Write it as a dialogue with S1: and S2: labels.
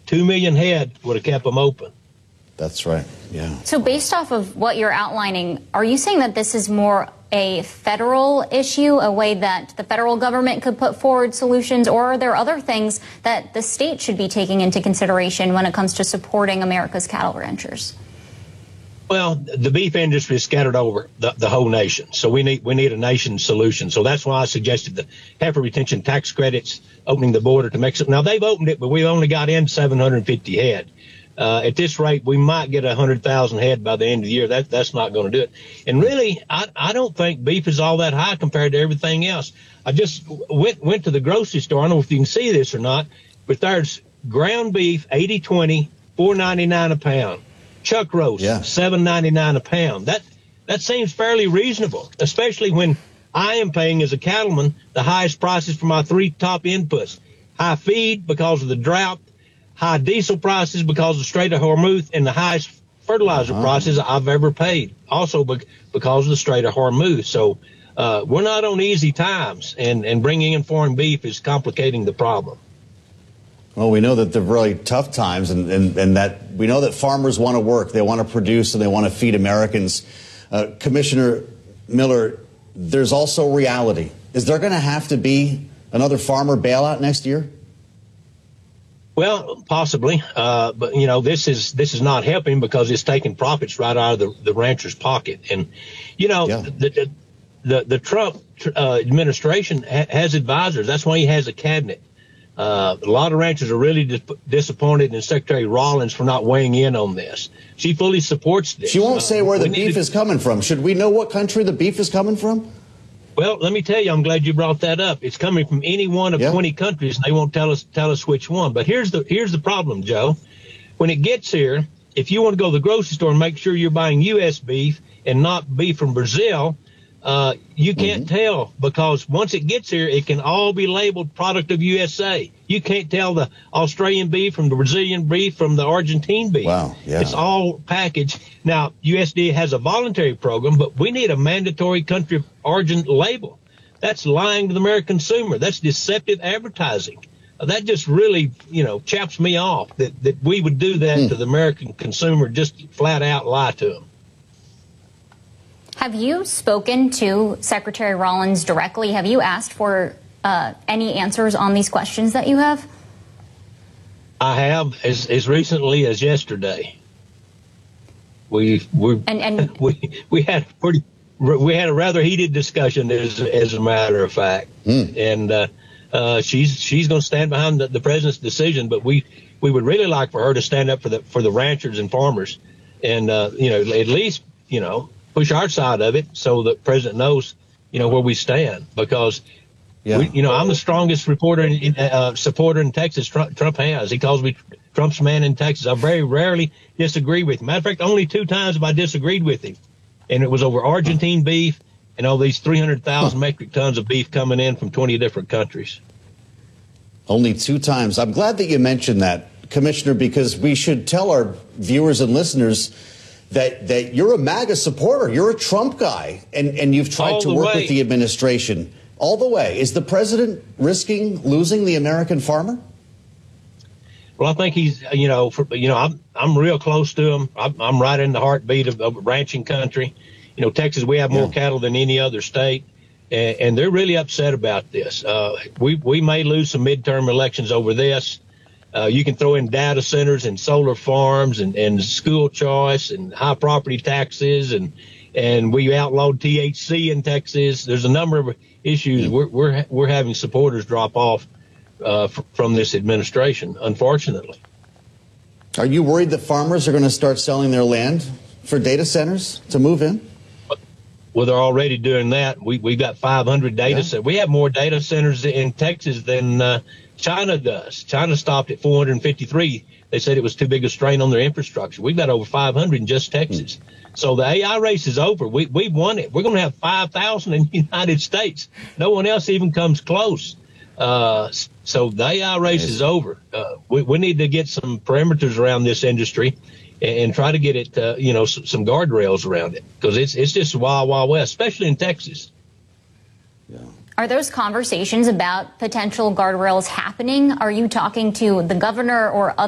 S1: 2 million head would have kept them open.
S2: That's right. Yeah.
S3: So based off of what you're outlining, are you saying that this is more a federal issue, a way that the federal government could put forward solutions, or are there other things that the state should be taking into consideration when it comes to supporting America's cattle ranchers?
S1: Well, the beef industry is scattered over the whole nation, so we need a nation solution. So that's why I suggested the heifer retention tax credits, opening the border to Mexico. Now, they've opened it, but we've only got in 750 head. At this rate, we might get 100,000 head by the end of the year. That's not going to do it. And really, I don't think beef is all that high compared to everything else. I just went to the grocery store. I don't know if you can see this or not, but there's ground beef, 80-20, $4.99 a pound. Chuck roast, $7.99 a pound. That seems fairly reasonable, especially when I am paying as a cattleman the highest prices for my three top inputs. High feed because of the drought, high diesel prices because of the Strait of Hormuz, and the highest fertilizer prices I've ever paid, also because of the Strait of Hormuz. So we're not on easy times, and bringing in foreign beef is complicating the problem.
S2: Well, we know that they're really tough times, and that we know that farmers want to work, they want to produce, and they want to feed Americans. Commissioner Miller, there's also reality. Is there going to have to be another farmer bailout next year?
S1: Well, possibly, but you know, this is not helping because it's taking profits right out of the rancher's pocket. And you know, the Trump administration has advisors. That's why he has a cabinet. A lot of ranchers are really disappointed in Secretary Rawlings for not weighing in on this. She fully supports this.
S2: She won't say where the beef is coming from. Should we know what country the beef is coming from?
S1: Well, let me tell you, I'm glad you brought that up. It's coming from any one of 20 countries, and they won't tell us which one. But here's the problem, Joe. When it gets here, if you want to go to the grocery store and make sure you're buying U.S. beef and not beef from Brazil, you can't tell, because once it gets here, it can all be labeled product of USA. You can't tell the Australian beef from the Brazilian beef from the Argentine beef.
S2: Wow,
S1: It's all packaged. Now, USDA has a voluntary program, but we need a mandatory country of origin label. That's lying to the American consumer. That's deceptive advertising. That just really, chaps me off that we would do that to the American consumer, just flat out lie to them.
S3: Have you spoken to Secretary Rawlings directly? Have you asked for any answers on these questions that you have?
S1: I have, as recently as yesterday. We had a rather heated discussion, as a matter of fact, and she's going to stand behind the president's decision. But we would really like for her to stand up for the ranchers and farmers, and at least push our side of it so the president knows, where we stand, because, I'm the strongest supporter in Texas Trump has. He calls me Trump's man in Texas. I very rarely disagree with him. Matter of fact, only 2 times have I disagreed with him, and it was over Argentine beef and all these 300,000 metric tons of beef coming in from 20 different countries.
S2: Only 2 times. I'm glad that you mentioned that, Commissioner, because we should tell our viewers and listeners that you're a MAGA supporter. You're a Trump guy, and you've tried to work with the administration all the way. Is the president risking losing the American farmer?
S1: Well, I think he's, I'm real close to him. I'm right in the heartbeat of ranching country. Texas, we have more cattle than any other state, and they're really upset about this. We may lose some midterm elections over this. You can throw in data centers and solar farms and school choice and high property taxes, and we outlawed THC in Texas. There's a number of issues. We're having supporters drop off from this administration, unfortunately.
S2: Are you worried that farmers are going to start selling their land for data centers to move in?
S1: Well, they're already doing that. We've got 500 data centers. We have more data centers in Texas than China does. China stopped at 453. They said it was too big a strain on their infrastructure. We've got over 500 in just Texas. So the AI race is over. We've won it. We're going to have 5,000 in the United States. No one else even comes close. So the AI race is over. We need to get some parameters around this industry and try to get it, some guardrails around it, because it's just wild, wild west, especially in Texas.
S2: Yeah.
S3: Are those conversations about potential guardrails happening? Are you talking to the governor or